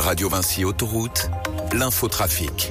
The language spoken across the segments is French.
Radio Vinci Autoroute, l'infotrafic.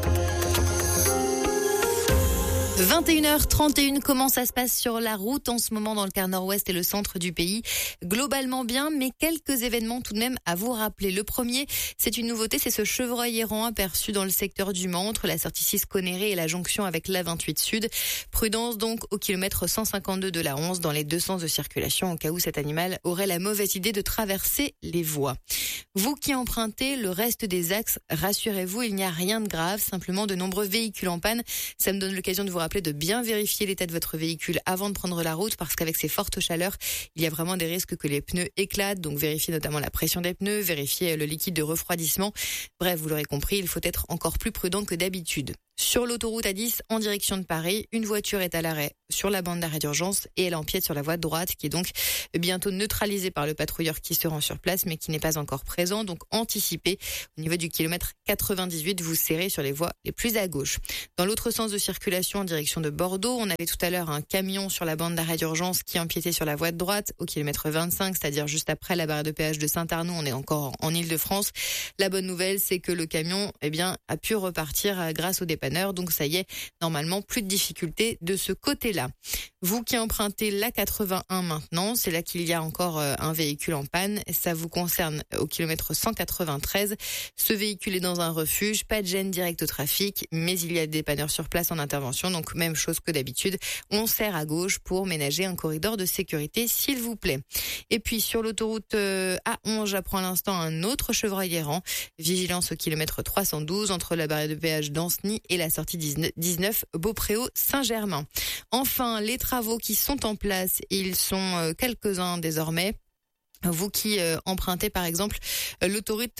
21h31, comment ça se passe sur la route en ce moment dans le quart nord-ouest et le centre du pays? Globalement bien, mais quelques événements tout de même à vous rappeler. Le premier, c'est une nouveauté, c'est ce chevreuil errant aperçu dans le secteur du Mans, entre la sortie 6 Conéré et la jonction avec la 28 Sud. Prudence donc au kilomètre 152 de la 11 dans les deux sens de circulation au cas où cet animal aurait la mauvaise idée de traverser les voies. Vous qui empruntez le reste des axes, rassurez-vous, il n'y a rien de grave, simplement de nombreux véhicules en panne. Ça me donne l'occasion de vous rappeler de bien vérifier l'état de votre véhicule avant de prendre la route, parce qu'avec ces fortes chaleurs, il y a vraiment des risques que les pneus éclatent, donc vérifiez notamment la pression des pneus, vérifiez le liquide de refroidissement. Bref, vous l'aurez compris, il faut être encore plus prudent que d'habitude. Sur l'autoroute A10, en direction de Paris, une voiture est à l'arrêt sur la bande d'arrêt d'urgence et elle empiète sur la voie de droite qui est donc bientôt neutralisée par le patrouilleur qui se rend sur place mais qui n'est pas encore présent. Donc anticipez, au niveau du kilomètre 98, vous serrez sur les voies les plus à gauche. Dans l'autre sens de circulation en direction de Bordeaux, on avait tout à l'heure un camion sur la bande d'arrêt d'urgence qui empiétait sur la voie de droite au kilomètre 25, c'est-à-dire juste après la barrière de péage de Saint-Arnoux. On est encore en Île-de-France. La bonne nouvelle, c'est que le camion a pu repartir grâce au dépanneur. Donc ça y est, normalement, plus de difficultés de ce côté-là. Vous qui empruntez la 81 maintenant, c'est là qu'il y a encore un véhicule en panne. Ça vous concerne au kilomètre 193. Ce véhicule est dans un refuge, pas de gêne directe au trafic, mais il y a des dépanneurs sur place en intervention. Donc même chose que d'habitude, on serre à gauche pour ménager un corridor de sécurité, s'il vous plaît. Et puis sur l'autoroute A11, j'apprends à l'instant un autre chevreuil errant. Vigilance au kilomètre 312 entre la barrière de péage d'Anceny et la sortie 19 Beaupréau-Saint-Germain. Enfin, les travaux qui sont en place, ils sont quelques-uns désormais. Vous qui empruntez par exemple l'autoroute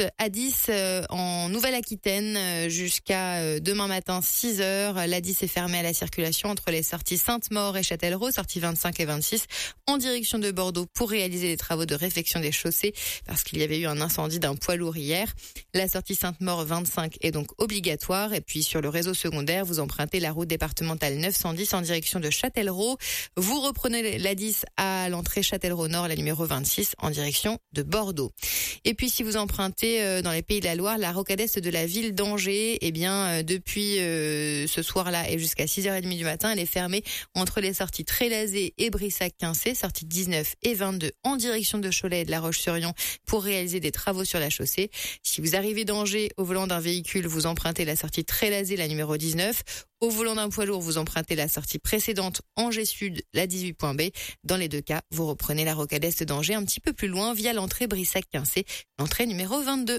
A10 en Nouvelle-Aquitaine jusqu'à demain matin 6h, l'A10 est fermée à la circulation entre les sorties Sainte-Maure et Châtellerault, sorties 25 et 26, en direction de Bordeaux pour réaliser les travaux de réfection des chaussées parce qu'il y avait eu un incendie d'un poids lourd hier. La sortie Sainte-Maure 25 est donc obligatoire et puis sur le réseau secondaire, vous empruntez la route départementale 910 en direction de Châtellerault. Vous reprenez l'A10 à l'entrée Châtellerault Nord, la numéro 26 en direction de Bordeaux. Et puis si vous empruntez dans les Pays de la Loire, la rocade est de la ville d'Angers, depuis ce soir-là et jusqu'à 6h30 du matin, elle est fermée entre les sorties Trélazé et Brissac-Quincé, sorties 19 et 22 en direction de Cholet et de La Roche-sur-Yon pour réaliser des travaux sur la chaussée. Si vous arrivez d'Angers au volant d'un véhicule, vous empruntez la sortie Trélazé, la numéro 19. Au volant d'un poids lourd, vous empruntez la sortie précédente Angers Sud, la 18.B. Dans les deux cas, vous reprenez la rocade est d'Angers un petit peu plus loin via l'entrée Brissac-Quincé, l'entrée numéro 22.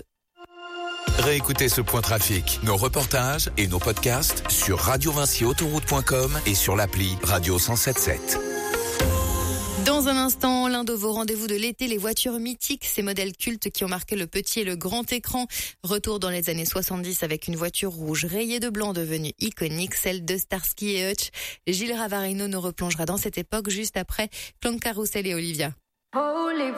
Réécoutez ce point trafic, nos reportages et nos podcasts sur radiovinciautoroute.com et sur l'appli Radio 107.7. Dans un instant, l'un de vos rendez-vous de l'été, les voitures mythiques, ces modèles cultes qui ont marqué le petit et le grand écran. Retour dans les années 70 avec une voiture rouge rayée de blanc devenue iconique, celle de Starsky et Hutch. Gilles Ravarino nous replongera dans cette époque juste après Clown Carousel et Olivia.